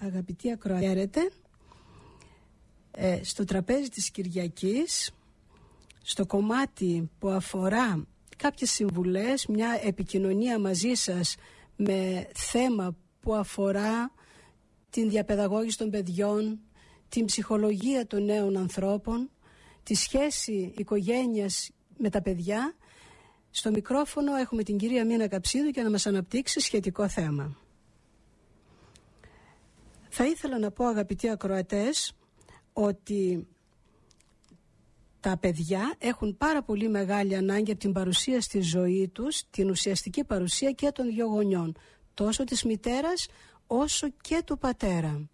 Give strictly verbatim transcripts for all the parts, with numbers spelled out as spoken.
Αγαπητοί ακροατές, ε, στο τραπέζι της Κυριακής, στο κομμάτι που αφορά κάποιες συμβουλές, μια επικοινωνία μαζί σας με θέμα που αφορά την διαπαιδαγώγηση των παιδιών, την ψυχολογία των νέων ανθρώπων, τη σχέση οικογένειας με τα παιδιά, στο μικρόφωνο έχουμε την κυρία Μίνα Καψίδου για να μας αναπτύξει σχετικό θέμα. Θα ήθελα να πω, αγαπητοί ακροατές, ότι τα παιδιά έχουν πάρα πολύ μεγάλη ανάγκη από την παρουσία στη ζωή τους, την ουσιαστική παρουσία και των δύο γονιών, τόσο της μητέρας όσο και του πατέρα.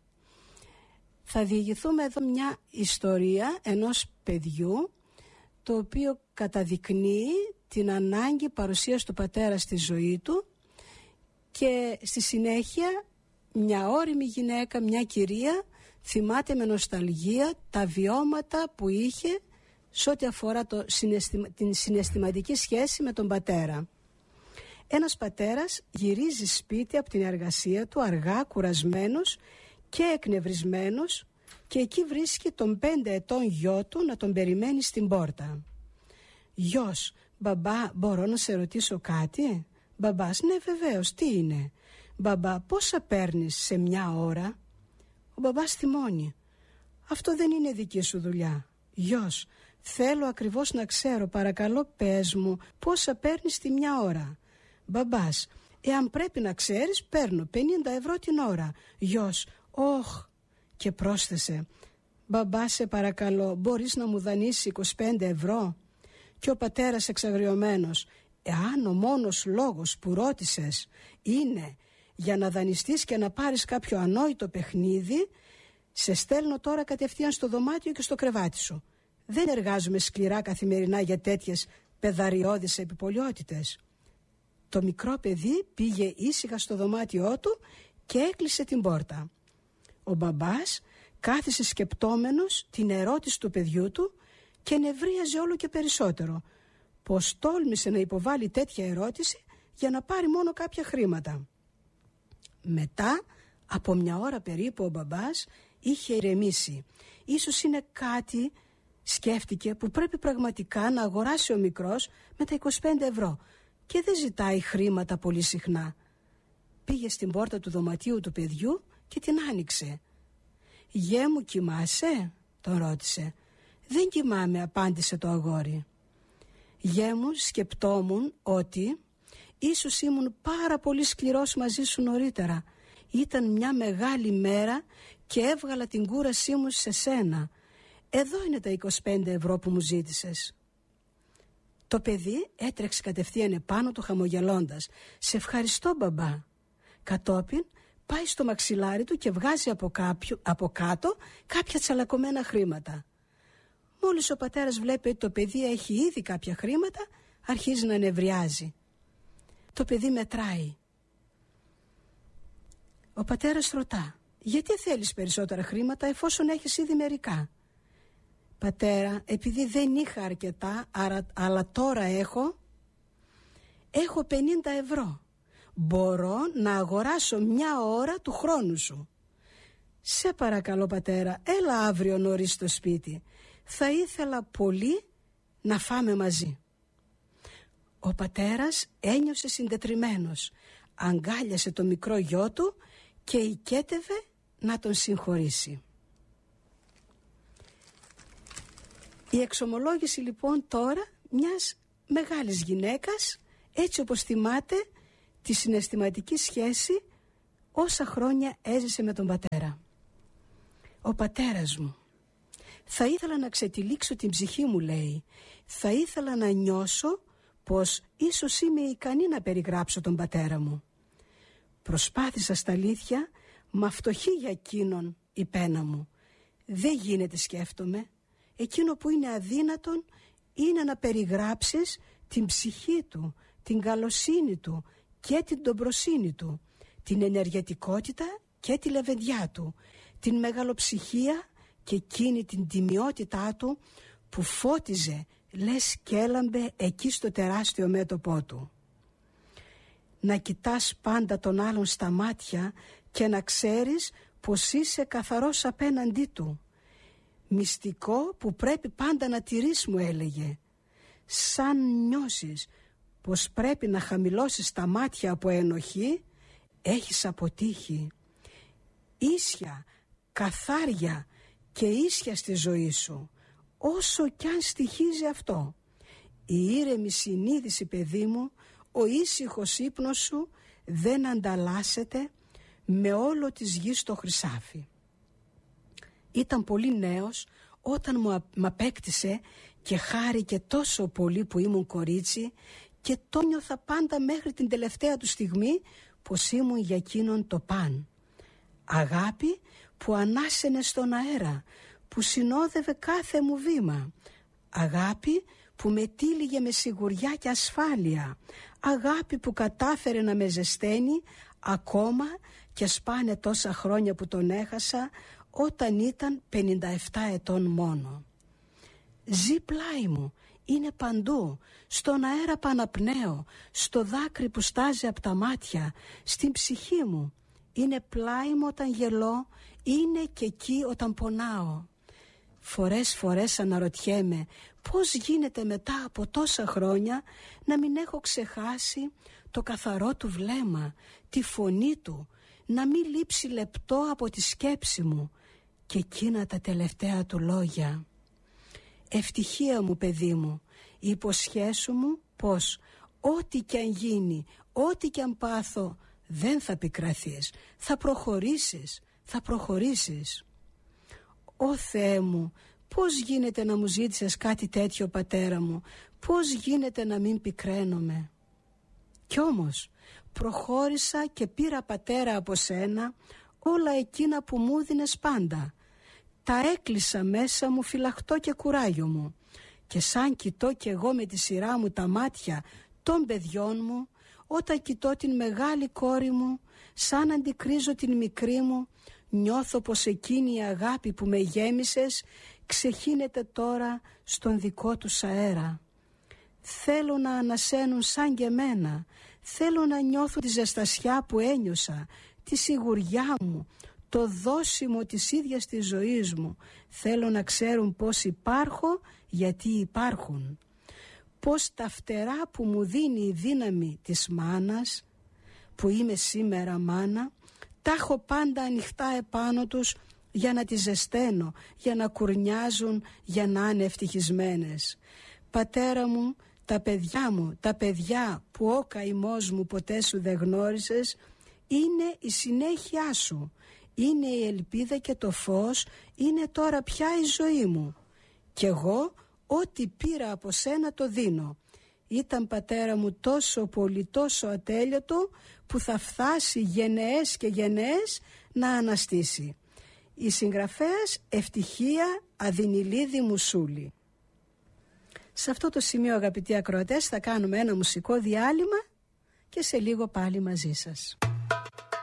Θα διηγηθούμε εδώ μια ιστορία ενός παιδιού, το οποίο καταδεικνύει την ανάγκη παρουσίας του πατέρα στη ζωή του, και στη συνέχεια μια ώριμη γυναίκα, μια κυρία, θυμάται με νοσταλγία τα βιώματα που είχε σε ό,τι αφορά το συναισθημα... την συναισθηματική σχέση με τον πατέρα. Ένας πατέρας γυρίζει σπίτι από την εργασία του αργά, κουρασμένος και εκνευρισμένος, και εκεί βρίσκει τον πέντε ετών γιο του να τον περιμένει στην πόρτα. «Γιος, μπαμπά, μπορώ να σε ρωτήσω κάτι?» «Μπαμπάς, ναι βεβαίως, τι είναι?» «Μπαμπά, πόσα παίρνεις σε μια ώρα?» Ο μπαμπάς θυμώνει. «Αυτό δεν είναι δική σου δουλειά». «Γιος, θέλω ακριβώς να ξέρω, παρακαλώ πες μου πόσα παίρνεις τη μια ώρα?» «Μπαμπάς, εάν πρέπει να ξέρεις, παίρνω πενήντα ευρώ την ώρα». «Γιος, όχ», και πρόσθεσε, «Μπαμπά, σε παρακαλώ, μπορείς να μου δανείσεις είκοσι πέντε ευρώ?» Και ο πατέρας εξαγριωμένος, «Εάν ο μόνος λόγος που ρώτησες είναι για να δανειστείς και να πάρεις κάποιο ανόητο παιχνίδι, σε στέλνω τώρα κατευθείαν στο δωμάτιο και στο κρεβάτι σου. Δεν εργάζομαι σκληρά καθημερινά για τέτοιες παιδαριώδεις επιπολιότητες». Το μικρό παιδί πήγε ήσυχα στο δωμάτιό του και έκλεισε την πόρτα. Ο μπαμπάς κάθισε σκεπτόμενος την ερώτηση του παιδιού του και νευρίαζε όλο και περισσότερο. Πως τόλμησε να υποβάλει τέτοια ερώτηση για να πάρει μόνο κάποια χρήματα. Μετά από μια ώρα περίπου ο μπαμπάς είχε ηρεμήσει. Ίσως είναι κάτι, σκέφτηκε, που πρέπει πραγματικά να αγοράσει ο μικρός με τα είκοσι πέντε ευρώ, και δεν ζητάει χρήματα πολύ συχνά. Πήγε στην πόρτα του δωματίου του παιδιού και την άνοιξε. «Γέ μου, κοιμάσαι?» τον ρώτησε. «Δεν κοιμάμαι», απάντησε το αγόρι. «Γέ μου, σκεπτόμουν ότι ίσως ήμουν πάρα πολύ σκληρός μαζί σου νωρίτερα. Ήταν μια μεγάλη μέρα και έβγαλα την κούρασή μου σε σένα. Εδώ είναι τα είκοσι πέντε ευρώ που μου ζήτησες». Το παιδί έτρεξε κατευθείαν επάνω του χαμογελώντας. «Σε ευχαριστώ, μπαμπά». Κατόπιν πάει στο μαξιλάρι του και βγάζει από, κάποιο, από κάτω κάποια τσαλακωμένα χρήματα. Μόλις ο πατέρας βλέπει ότι το παιδί έχει ήδη κάποια χρήματα, αρχίζει να νευριάζει. Το παιδί μετράει. Ο πατέρας ρωτά, «Γιατί θέλεις περισσότερα χρήματα εφόσον έχεις ήδη μερικά?» «Πατέρα, επειδή δεν είχα αρκετά, άρα, αλλά τώρα έχω, έχω πενήντα ευρώ. Μπορώ να αγοράσω μια ώρα του χρόνου σου». «Σε παρακαλώ, πατέρα, έλα αύριο νωρίς στο σπίτι. Θα ήθελα πολύ να φάμε μαζί». Ο πατέρας ένιωσε συντετριμμένος, αγκάλιασε το μικρό γιο του και οικέτευε να τον συγχωρήσει. Η εξομολόγηση λοιπόν τώρα μιας μεγάλης γυναίκας, έτσι όπως θυμάται τη συναισθηματική σχέση όσα χρόνια έζησε με τον πατέρα. «Ο πατέρας μου, θα ήθελα να ξετυλίξω την ψυχή μου», λέει. «Θα ήθελα να νιώσω πως ίσως είμαι ικανή να περιγράψω τον πατέρα μου. Προσπάθησα στα αλήθεια, μα φτωχή για εκείνον η πένα μου. Δεν γίνεται, σκέφτομαι. Εκείνο που είναι αδύνατον είναι να περιγράψεις την ψυχή του, την καλοσύνη του και την ντομπροσύνη του, την ενεργετικότητα και τη λεβεντιά του, την μεγαλοψυχία και εκείνη την τιμιότητά του που φώτιζε, λες κι έλαμπε εκεί στο τεράστιο μέτωπό του. Να κοιτάς πάντα τον άλλον στα μάτια και να ξέρεις πως είσαι καθαρός απέναντί του. Μυστικό που πρέπει πάντα να τηρείς, μου έλεγε. Σαν νιώσεις πως πρέπει να χαμηλώσεις τα μάτια από ενοχή, έχεις αποτύχει. Ίσια, καθάρια και ίσια στη ζωή σου, όσο κι αν στοιχίζει αυτό. Η ήρεμη συνείδηση, παιδί μου, ο ήσυχος ύπνος σου δεν ανταλλάσσεται με όλο της γης το χρυσάφι. Ήταν πολύ νέος όταν μου απέκτησε και χάρηκε τόσο πολύ που ήμουν κορίτσι και το νιώθα πάντα μέχρι την τελευταία του στιγμή πως ήμουν για εκείνον το παν. Αγάπη που ανάσαινε στον αέρα, που συνόδευε κάθε μου βήμα. Αγάπη που με τύλιγε με σιγουριά και ασφάλεια. Αγάπη που κατάφερε να με ζεσταίνει ακόμα και σπάνε τόσα χρόνια που τον έχασα όταν ήταν πενήντα επτά ετών μόνο. Ζει πλάι μου, είναι παντού, στον αέρα που αναπνέω, στο δάκρυ που στάζει από τα μάτια, στην ψυχή μου. Είναι πλάι μου όταν γελώ, είναι και εκεί όταν πονάω. Φορές φορές αναρωτιέμαι πώς γίνεται μετά από τόσα χρόνια να μην έχω ξεχάσει το καθαρό του βλέμμα, τη φωνή του, να μην λείψει λεπτό από τη σκέψη μου και εκείνα τα τελευταία του λόγια. Ευτυχία μου, παιδί μου, υποσχέσου μου πως ό,τι κι αν γίνει, ό,τι κι αν πάθω, δεν θα πικραθείς, θα προχωρήσεις, θα προχωρήσεις. Ω Θεέ μου, πώς γίνεται να μου ζήτησες κάτι τέτοιο, πατέρα μου, πώς γίνεται να μην πικραίνομαι. Κι όμως προχώρησα και πήρα, πατέρα, από σένα όλα εκείνα που μου δίνες πάντα. Τα έκλεισα μέσα μου φυλαχτό και κουράγιο μου και σαν κοιτώ κι εγώ με τη σειρά μου τα μάτια των παιδιών μου, όταν κοιτώ την μεγάλη κόρη μου, σαν αντικρίζω την μικρή μου, νιώθω πως εκείνη η αγάπη που με γέμισες ξεχύνεται τώρα στον δικό τους αέρα. Θέλω να ανασένουν σαν και εμένα, θέλω να νιώθω τη ζεστασιά που ένιωσα, τη σιγουριά μου, το δόσιμο της ίδιας της ζωής μου. Θέλω να ξέρουν πως υπάρχω γιατί υπάρχουν. Πως τα φτερά που μου δίνει η δύναμη της μάνας, που είμαι σήμερα μάνα, τα έχω πάντα ανοιχτά επάνω τους για να τις ζεσταίνω, για να κουρνιάζουν, για να είναι ευτυχισμένες. Πατέρα μου, τα παιδιά μου, τα παιδιά που ο καημός μου ποτέ σου δεν γνώρισες, είναι η συνέχειά σου. Είναι η ελπίδα και το φως, είναι τώρα πια η ζωή μου. Κι εγώ ό,τι πήρα από σένα το δίνω. Ήταν, πατέρα μου, τόσο πολύ, τόσο ατέλειωτο που θα φτάσει γενναίες και γενναίες να αναστήσει. Η συγγραφέας Ευτυχία Αδυνηλίδη Μουσούλη. Σε αυτό το σημείο, αγαπητοί ακροατές, θα κάνουμε ένα μουσικό διάλειμμα και σε λίγο πάλι μαζί σας.